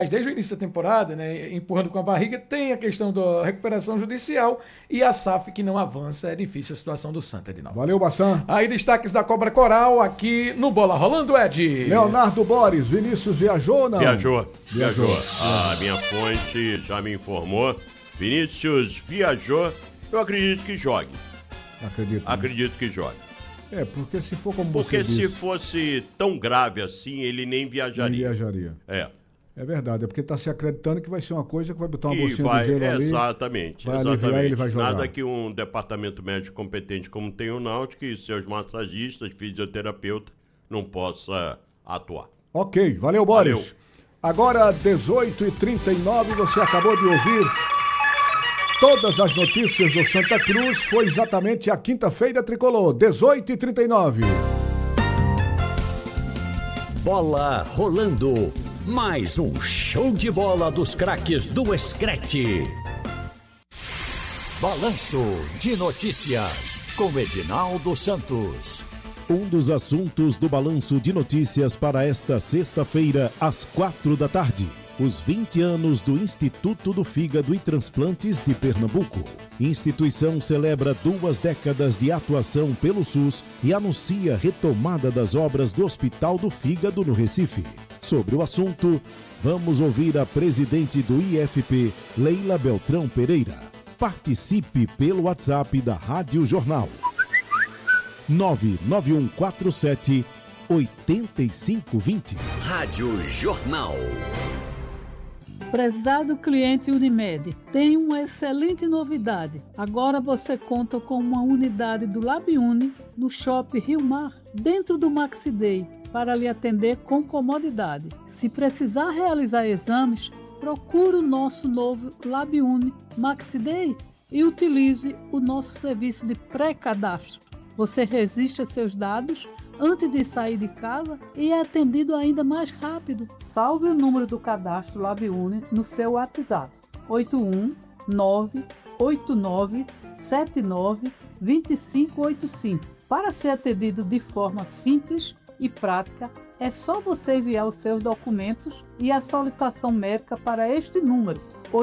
desde o início da temporada, né, empurrando com a barriga, tem a questão da recuperação judicial e a SAF que não avança. É difícil a situação do Santa, Edinaldo. Valeu, Bassan. Aí destaques da Cobra Coral aqui no Bola Rolando, Ed. Leonardo Boris, Vinícius viajou ou não? Viajou. A minha fonte já me informou. Vinícius viajou. Eu acredito que jogue. Acredito que jogue. Porque se for como Porque você disse... se fosse tão grave assim, ele nem viajaria. É verdade, porque está se acreditando que vai ser uma coisa que vai botar uma bolsinha vai, de gelo ali. Exatamente. Aliviar, ele vai jogar. Nada que um departamento médico competente como tem o Náutico e seus massagistas, fisioterapeutas, não possa atuar. Ok, valeu, Boris. Agora, 18h39, você acabou de ouvir todas as notícias do Santa Cruz. Foi exatamente a quinta-feira tricolor, 18h39. Bola rolando. Mais um show de bola dos craques do Screte. Balanço de notícias com Edinaldo Santos. Um dos assuntos do Balanço de Notícias para esta sexta-feira, às 4h, os 20 anos do Instituto do Fígado e Transplantes de Pernambuco. Instituição celebra 2 décadas de atuação pelo SUS e anuncia retomada das obras do Hospital do Fígado no Recife. Sobre o assunto, vamos ouvir a presidente do IFP, Leila Beltrão Pereira. Participe pelo WhatsApp da Rádio Jornal. 99147 8520. Rádio Jornal. Prezado cliente Unimed, tem uma excelente novidade. Agora você conta com uma unidade do LabUni no Shopping Rio Mar, dentro do Maxi Day, para lhe atender com comodidade. Se precisar realizar exames, procure o nosso novo LabUni Maxi Day e utilize o nosso serviço de pré-cadastro. Você registra seus dados antes de sair de casa e é atendido ainda mais rápido. Salve o número do cadastro LabUni no seu WhatsApp: 81989792585. Para ser atendido de forma simples e prática, é só você enviar os seus documentos e a solicitação médica para este número: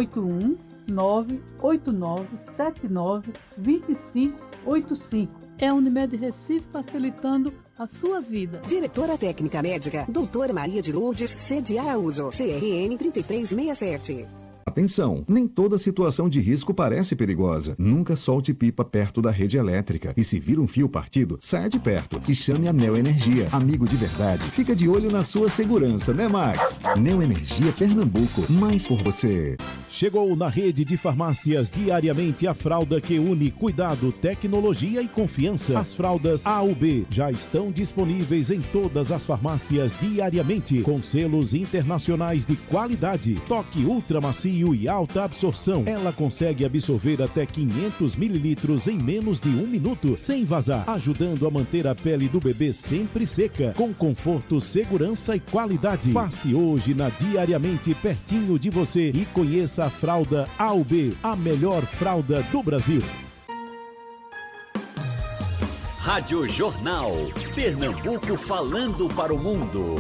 81989792585. É a Unimed Recife facilitando a sua vida. Diretora Técnica Médica, Doutora Maria de Lourdes Cede Araújo, CRN 3367. Atenção, nem toda situação de risco parece perigosa. Nunca solte pipa perto da rede elétrica. E se vir um fio partido, saia de perto e chame a Neo Energia. Amigo de verdade, fica de olho na sua segurança, né, Max? Neo Energia Pernambuco, mais por você. Chegou na rede de farmácias diariamente a fralda que une cuidado, tecnologia e confiança. As fraldas A/B já estão disponíveis em todas as farmácias diariamente, com selos internacionais de qualidade. Toque ultra macio e alta absorção. Ela consegue absorver até 500 mililitros em menos de 1 minuto, sem vazar, ajudando a manter a pele do bebê sempre seca, com conforto, segurança e qualidade. Passe hoje na Diariamente pertinho de você e conheça a fralda A/B, a melhor fralda do Brasil. Rádio Jornal. Pernambuco falando para o mundo.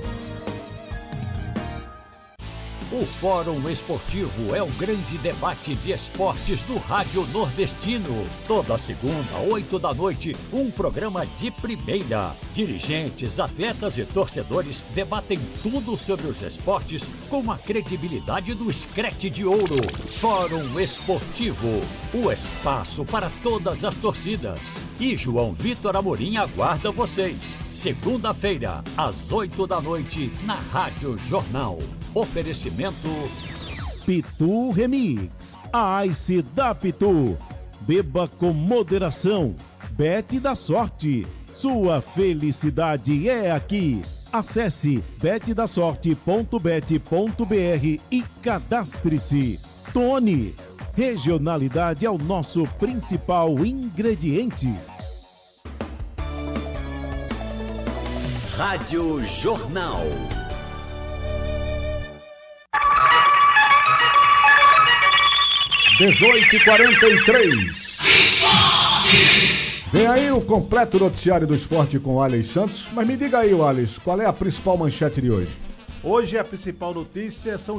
O Fórum Esportivo é o grande debate de esportes do Rádio Nordestino. Toda segunda, 20h, um programa de primeira. Dirigentes, atletas e torcedores debatem tudo sobre os esportes com a credibilidade do Screte de Ouro. Fórum Esportivo, o espaço para todas as torcidas. E João Vitor Amorim aguarda vocês. Segunda-feira, às 20h, na Rádio Jornal. Oferecimento Pitu Remix, a Ice da Pitu. Beba com moderação. Bet da Sorte. Sua felicidade é aqui. Acesse betdasorte.bet.br e cadastre-se. Tony. Regionalidade é o nosso principal ingrediente. Rádio Jornal. (18h43) Vem aí o completo noticiário do esporte com o Alex Santos. Mas me diga aí, Alex, qual é a principal manchete de hoje? Hoje a principal notícia são